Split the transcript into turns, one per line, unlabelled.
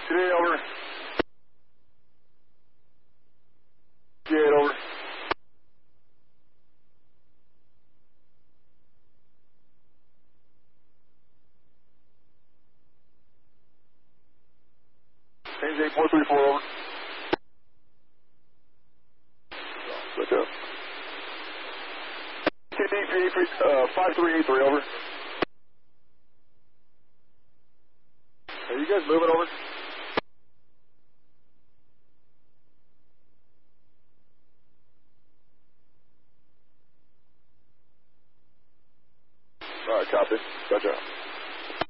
Today, over. Get over. Anything 434 over. Switch up. TD 5383 over. Are you guys moving over? Alright, copy. Gotcha.